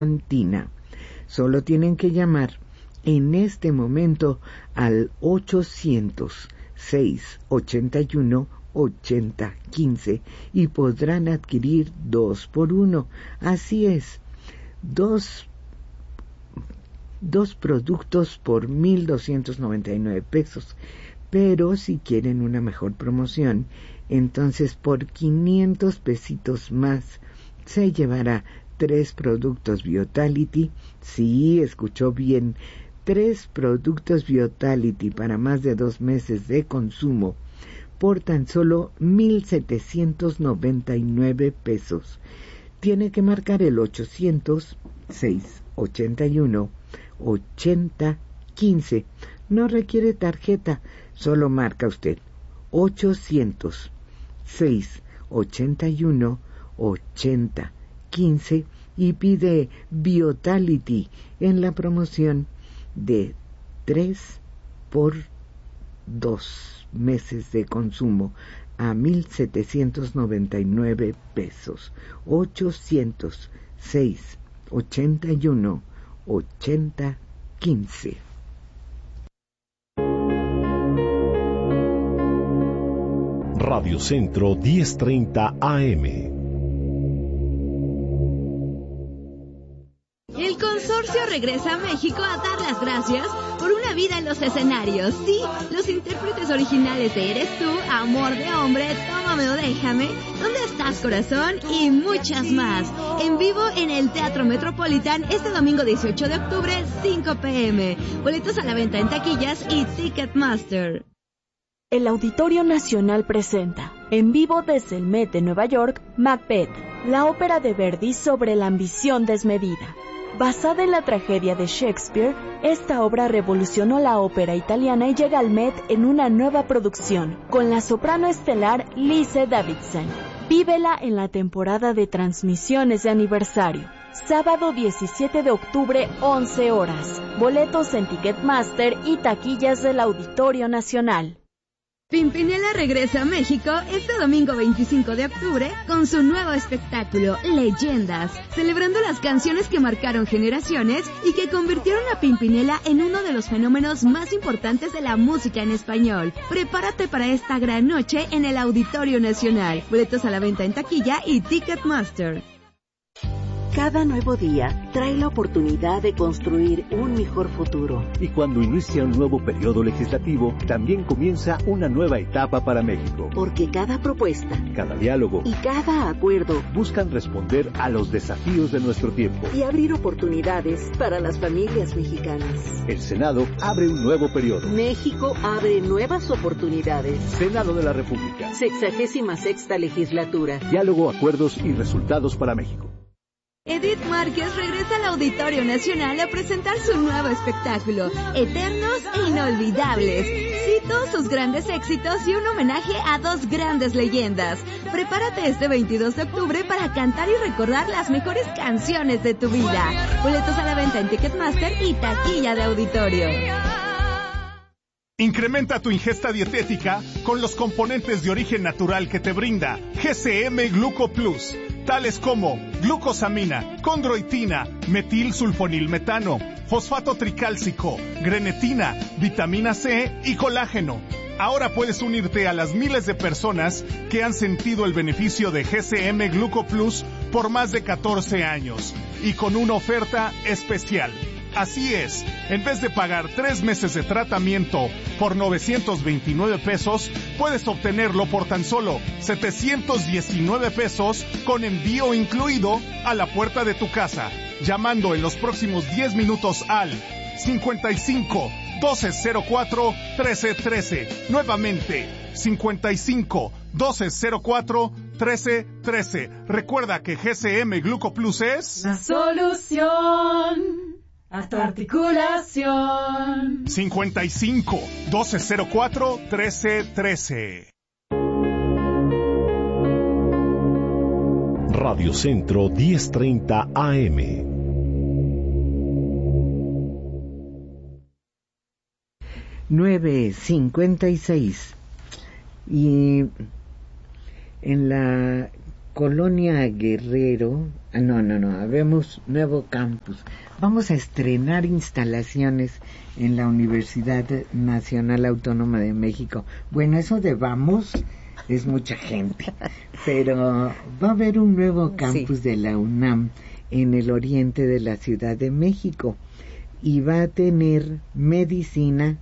Argentina. Solo tienen que llamar en este momento al 800-681-8015 y podrán adquirir 2 por 1. Así es, dos productos por 1,299 pesos. Pero si quieren una mejor promoción, entonces por 500 pesitos más se llevará 3 productos Vitality. Sí, escuchó bien, 3 productos Vitality para más de 2 meses de consumo por tan solo 1,799 pesos. Tiene que marcar el 800-681-8015. No requiere tarjeta, solo marca usted 800-681-8015 y pide Vitality en la promoción de 3 por 2 meses de consumo a 1,799 pesos. 800-681-8015. Radio Centro 1030 AM. El consorcio regresa a México a dar las gracias por una vida en los escenarios. Sí, los intérpretes originales de Eres Tú, Amor de Hombre, Tómame o Déjame, ¿Dónde estás, corazón? Y muchas más. En vivo en el Teatro Metropolitan este domingo 18 de octubre, 5 p.m. Boletos a la venta en taquillas y Ticketmaster. El Auditorio Nacional presenta, en vivo desde el Met de Nueva York, Macbeth, la ópera de Verdi sobre la ambición desmedida. Basada en la tragedia de Shakespeare, esta obra revolucionó la ópera italiana y llega al Met en una nueva producción, con la soprano estelar Lise Davidsen. Vívela en la temporada de transmisiones de aniversario. Sábado 17 de octubre, 11 horas. Boletos en Ticketmaster y taquillas del Auditorio Nacional. Pimpinela regresa a México este domingo 25 de octubre con su nuevo espectáculo, Leyendas, celebrando las canciones que marcaron generaciones y que convirtieron a Pimpinela en uno de los fenómenos más importantes de la música en español. Prepárate para esta gran noche en el Auditorio Nacional. Boletos a la venta en taquilla y Ticketmaster. Cada nuevo día trae la oportunidad de construir un mejor futuro. Y cuando inicia un nuevo periodo legislativo, también comienza una nueva etapa para México. Porque cada propuesta, cada diálogo y cada acuerdo buscan responder a los desafíos de nuestro tiempo y abrir oportunidades para las familias mexicanas. El Senado abre un nuevo periodo. México abre nuevas oportunidades. Senado de la República. 66ª legislatura. Diálogo, acuerdos y resultados para México. Edith Márquez regresa al Auditorio Nacional a presentar su nuevo espectáculo, Eternos e Inolvidables. Cito sus grandes éxitos y un homenaje a 2 grandes leyendas. Prepárate este 22 de octubre para cantar y recordar las mejores canciones de tu vida. Boletos a la venta en Ticketmaster y taquilla de auditorio. Incrementa tu ingesta dietética con los componentes de origen natural que te brinda GCM Gluco Plus, tales como glucosamina, condroitina, metilsulfonilmetano, fosfato tricálcico, grenetina, vitamina C y colágeno. Ahora puedes unirte a las miles de personas que han sentido el beneficio de GCM Gluco Plus por más de 14 años y con una oferta especial. Así es, en vez de pagar 3 meses de tratamiento por 929 pesos, puedes obtenerlo por tan solo 719 pesos con envío incluido a la puerta de tu casa, llamando en los próximos 10 minutos al 55 1204 1313. Nuevamente, 55 1204 1313. Recuerda que GCM Gluco Plus es la solución a tu articulación. 55 1204 1313. Radio Centro 1030 AM. $9.56 y en la Colonia Guerrero, habemos nuevo campus. Vamos a estrenar instalaciones en la Universidad Nacional Autónoma de México. Bueno, eso de vamos es mucha gente, pero va a haber un nuevo campus de la UNAM en el oriente de la Ciudad de México y va a tener medicina,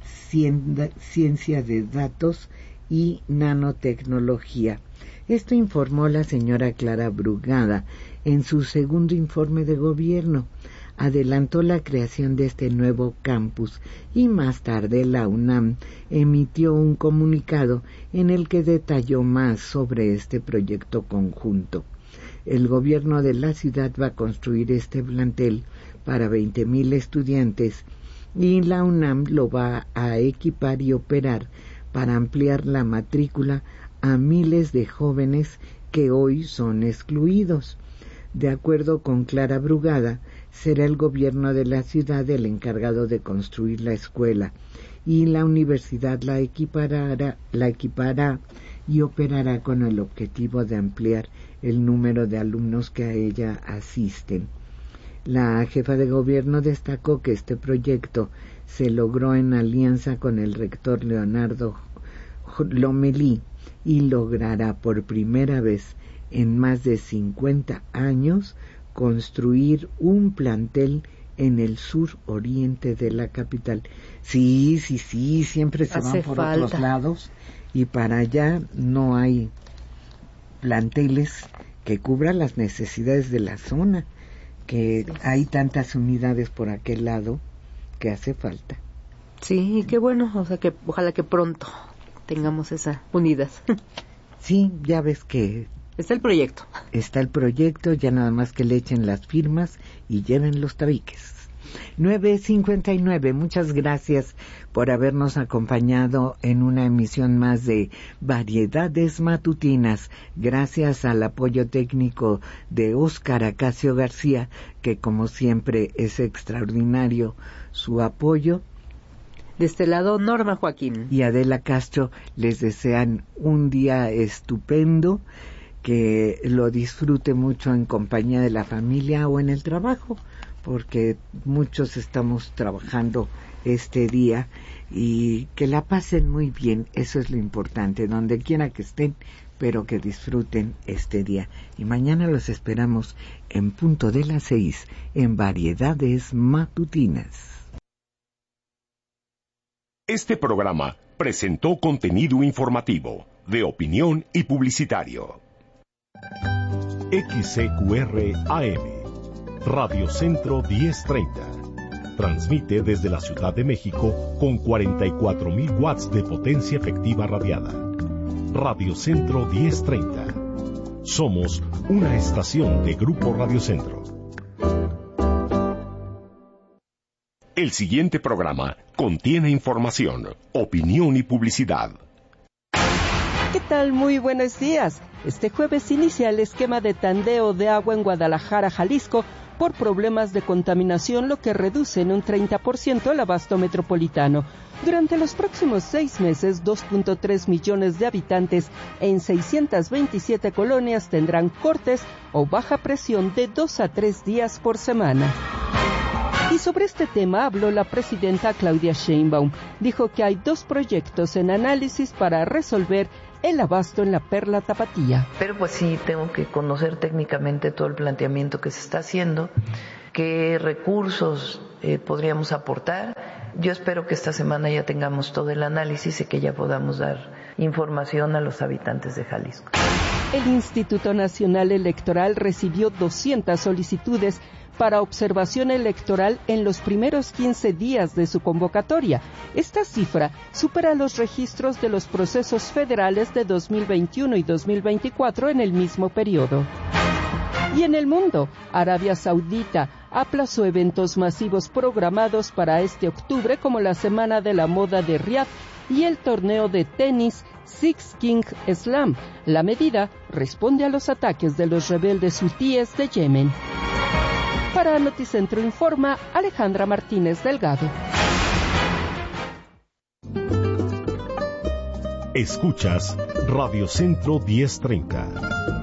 ciencia de datos y nanotecnología. Esto informó la señora Clara Brugada en su segundo informe de gobierno. Adelantó la creación de este nuevo campus y más tarde la UNAM emitió un comunicado en el que detalló más sobre este proyecto conjunto. El gobierno de la ciudad va a construir este plantel para 20,000 estudiantes y la UNAM lo va a equipar y operar para ampliar la matrícula a miles de jóvenes que hoy son excluidos. De acuerdo con Clara Brugada, será el gobierno de la ciudad el encargado de construir la escuela y la universidad la equipará y operará con el objetivo de ampliar el número de alumnos que a ella asisten. La jefa de gobierno destacó que este proyecto se logró en alianza con el rector Leonardo Lomelí y logrará por primera vez en más de 50 años construir un plantel en el sur oriente de la capital. Sí, siempre se van por otros lados y para allá no hay planteles que cubran las necesidades de la zona, que hay tantas unidades por aquel lado que hace falta. Sí, qué bueno, o sea que ojalá que pronto tengamos esas unidades. Sí, ya ves que está el proyecto. Está el proyecto, ya nada más que le echen las firmas y lleven los tabiques. 9:59, muchas gracias por habernos acompañado en una emisión más de Variedades Matutinas. Gracias al apoyo técnico de Óscar Acacio García, que como siempre es extraordinario su apoyo. De este lado, Norma Joaquín y Adela Castro les desean un día estupendo, que lo disfrute mucho en compañía de la familia o en el trabajo, porque muchos estamos trabajando este día, y que la pasen muy bien, eso es lo importante, donde quiera que estén, pero que disfruten este día. Y mañana los esperamos en punto de las 6 en Variedades Matutinas. Este programa presentó contenido informativo, de opinión y publicitario. XCQR AM, Radio Centro 1030. Transmite desde la Ciudad de México con 44,000 watts de potencia efectiva radiada. Radio Centro 1030. Somos una estación de Grupo Radio Centro. El siguiente programa contiene información, opinión y publicidad. ¿Qué tal? Muy buenos días. Este jueves inicia el esquema de tandeo de agua en Guadalajara, Jalisco, por problemas de contaminación, lo que reduce en un 30% el abasto metropolitano. Durante los próximos 6 meses, 2.3 millones de habitantes en 627 colonias tendrán cortes o baja presión de 2 a 3 días por semana. Y sobre este tema habló la presidenta Claudia Sheinbaum. Dijo que hay 2 proyectos en análisis para resolver el abasto en la Perla Tapatía. Pero pues sí, tengo que conocer técnicamente todo el planteamiento que se está haciendo, qué recursos podríamos aportar. Yo espero que esta semana ya tengamos todo el análisis y que ya podamos dar información a los habitantes de Jalisco. El Instituto Nacional Electoral recibió 200 solicitudes para observación electoral en los primeros 15 días de su convocatoria. Esta cifra supera los registros de los procesos federales de 2021 y 2024 en el mismo periodo. Y en el mundo, Arabia Saudita aplazó eventos masivos programados para este octubre, como la Semana de la Moda de Riad y el torneo de tenis Six King Slam. La medida responde a los ataques de los rebeldes hutíes de Yemen. Para Noticentro Informa, Alejandra Martínez Delgado. Escuchas Radio Centro 1030.